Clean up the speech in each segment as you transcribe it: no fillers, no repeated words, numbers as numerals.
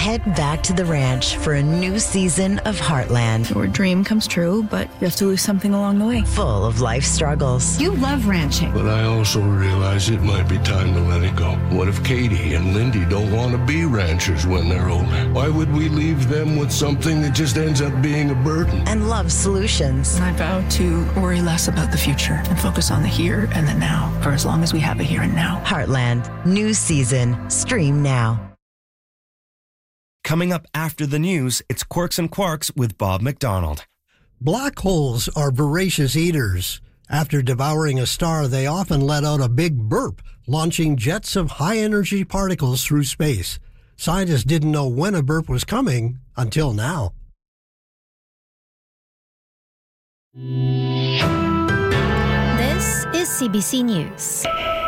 Head back to the ranch for a new season of Heartland. Your dream comes true, but you have to lose something along the way. Full of life struggles. You love ranching. But I also realize it might be time to let it go. What if Katie and Lindy don't want to be ranchers when they're older? Why would we leave them with something that just ends up being a burden? And love solutions. I vow to worry less about the future and focus on the here and the now for as long as we have a here and now. Heartland, new season. Stream now. Coming up after the news, it's Quirks and Quarks with Bob McDonald. Black holes are voracious eaters. After devouring a star, they often let out a big burp, launching jets of high-energy particles through space. Scientists didn't know when a burp was coming until now. This is CBC News.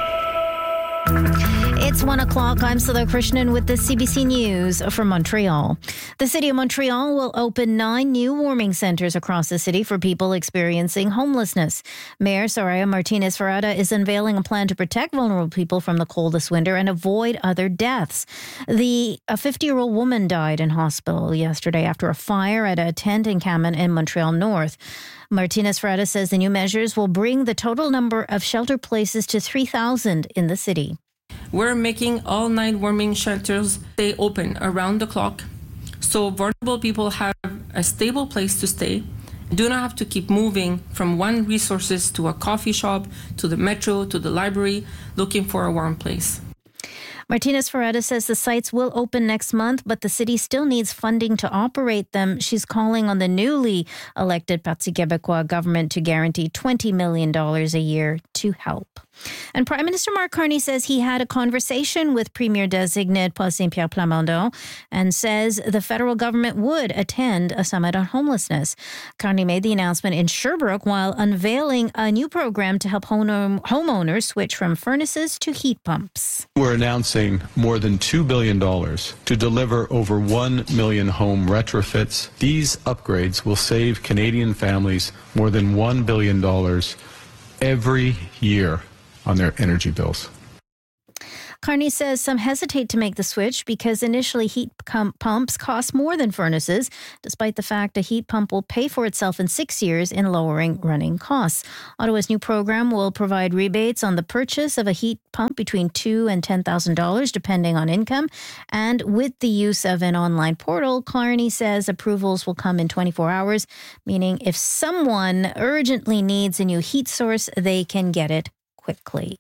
It's 1 o'clock. I'm Sudha Krishnan with the CBC News from Montreal. The City of Montreal will open 9 new warming centres across the city for people experiencing homelessness. Mayor Soraya Martinez-Ferrada is unveiling a plan to protect vulnerable people from the cold this winter and avoid other deaths. A 50-year-old woman died in hospital yesterday after a fire at a tent encampment in Montreal North. Martinez-Ferrada says the new measures will bring the total number of shelter places to 3,000 in the city. We're making all 9 warming shelters stay open around the clock, so vulnerable people have a stable place to stay, do not have to keep moving from one resources to a coffee shop, to the metro, to the library, looking for a warm place. Martinez-Ferrada says the sites will open next month, but the city still needs funding to operate them. She's calling on the newly elected Parti Québécois government to guarantee $20 million a year to help. And Prime Minister Mark Carney says he had a conversation with Premier-designate Paul Saint-Pierre Plamondon and says the federal government would attend a summit on homelessness. Carney made the announcement in Sherbrooke while unveiling a new program to help homeowners switch from furnaces to heat pumps. We're announcing more than $2 billion to deliver over 1 million home retrofits. These upgrades will save Canadian families more than $1 billion every year on their energy bills. Carney says some hesitate to make the switch because initially heat pumps cost more than furnaces, despite the fact a heat pump will pay for itself in 6 years in lowering running costs. Ottawa's new program will provide rebates on the purchase of a heat pump between $2,000 and $10,000, depending on income. And with the use of an online portal, Carney says approvals will come in 24 hours, meaning if someone urgently needs a new heat source, they can get it quickly.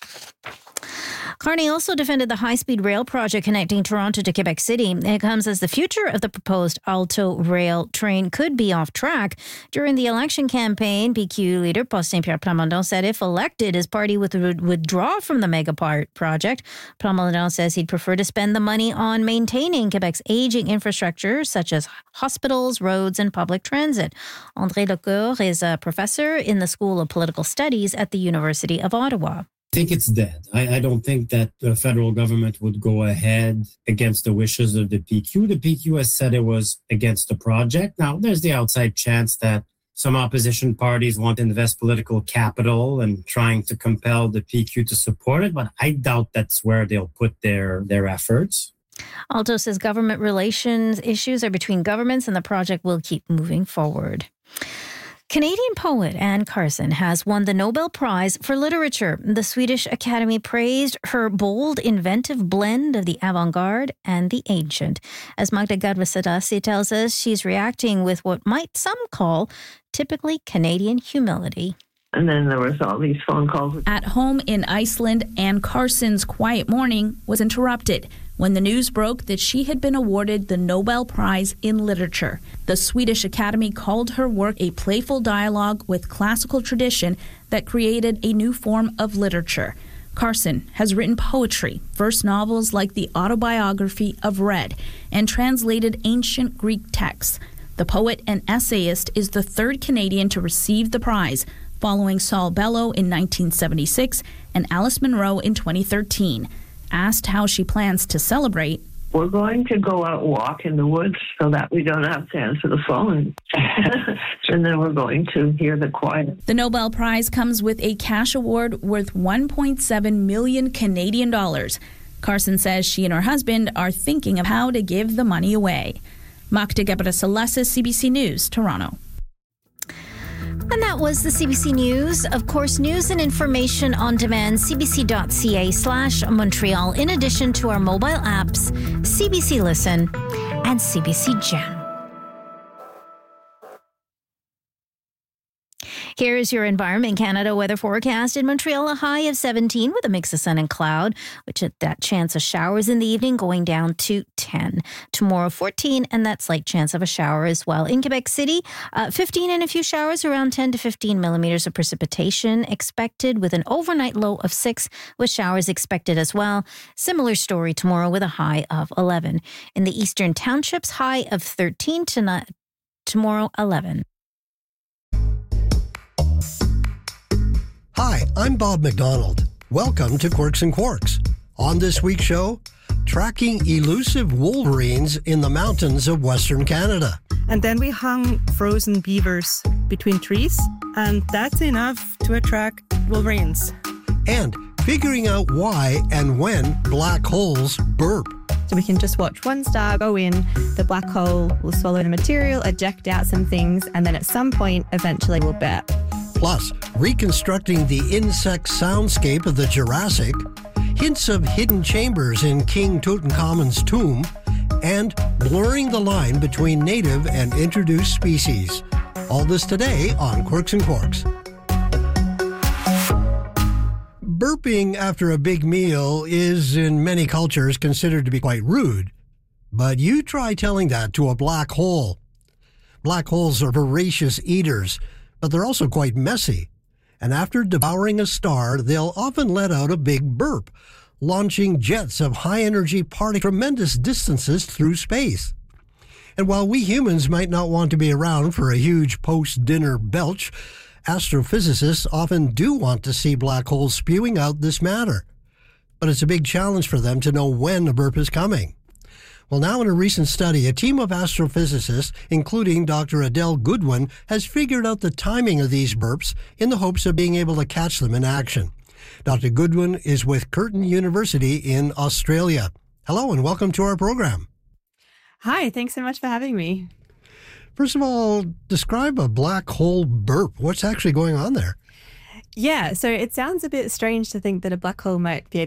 Carney also defended the high-speed rail project connecting Toronto to Quebec City. It comes as the future of the proposed Alto rail train could be off track. During the election campaign, PQ leader Paul Saint-Pierre Plamondon said if elected, his party would withdraw from the mega project. Plamondon says he'd prefer to spend the money on maintaining Quebec's aging infrastructure, such as hospitals, roads, and public transit. André Lecoeur is a professor in the School of Political Studies at the University of Ottawa. I think it's dead. I don't think that the federal government would go ahead against the wishes of the PQ. The PQ has said it was against the project. Now, there's the outside chance that some opposition parties want to invest political capital and trying to compel the PQ to support it, but I doubt that's where they'll put their efforts. Alto says government relations issues are between governments and the project will keep moving forward. Canadian poet Anne Carson has won the Nobel Prize for Literature. The Swedish Academy praised her bold, inventive blend of the avant-garde and the ancient. As Magda Gudvasudasi tells us, she's reacting with what might some call typically Canadian humility. And then there was all these phone calls. At home in Iceland, Anne Carson's quiet morning was interrupted when the news broke that she had been awarded the Nobel Prize in Literature. The Swedish Academy called her work a playful dialogue with classical tradition that created a new form of literature. Carson has written poetry, verse novels like the autobiography of Red, and translated ancient Greek texts. The poet and essayist is the third Canadian to receive the prize, following Saul Bellow in 1976 and Alice Munro in 2013. Asked how she plans to celebrate, we're going to go out walk in the woods so that we don't have to answer the phone. And then we're going to hear the quiet. The Nobel Prize comes with a cash award worth 1.7 million Canadian dollars. Carson says she and her husband are thinking of how to give the money away. Magda Gebrselassie, CBC News, Toronto. And that was the CBC News. Of course, news and information on demand, cbc.ca/Montreal, in addition to our mobile apps, CBC Listen and CBC Gem. Here is your Environment Canada weather forecast. In Montreal, a high of 17 with a mix of sun and cloud, which at that chance of showers in the evening going down to 10. Tomorrow, 14, and that slight chance of a shower as well. In Quebec City, 15 and a few showers, around 10 to 15 millimeters of precipitation expected with an overnight low of 6 with showers expected as well. Similar story tomorrow with a high of 11. In the Eastern Townships, high of 13 tonight, tomorrow 11. Hi, I'm Bob McDonald. Welcome to Quirks and Quarks. On this week's show, tracking elusive wolverines in the mountains of Western Canada. And then we hung frozen beavers between trees, and that's enough to attract wolverines. And figuring out why and when black holes burp. So we can just watch one star go in, the black hole will swallow the material, eject out some things, and then at some point, eventually will burp. Plus, reconstructing the insect soundscape of the Jurassic, hints of hidden chambers in King Tutankhamun's tomb, and blurring the line between native and introduced species. All this today on Quirks and Quarks. Burping after a big meal is, in many cultures, considered to be quite rude. But you try telling that to a black hole. Black holes are voracious eaters, but they're also quite messy. And after devouring a star, they'll often let out a big burp, launching jets of high-energy particles tremendous distances through space. And while we humans might not want to be around for a huge post-dinner belch, astrophysicists often do want to see black holes spewing out this matter. But it's a big challenge for them to know when a burp is coming. Well, now in a recent study, a team of astrophysicists, including Dr. Adele Goodwin, has figured out the timing of these burps in the hopes of being able to catch them in action. Dr. Goodwin is with Curtin University in Australia. Hello and welcome to our program. Hi, thanks so much for having me. First of all, describe a black hole burp. What's actually going on there? Yeah, so it sounds a bit strange to think that a black hole might be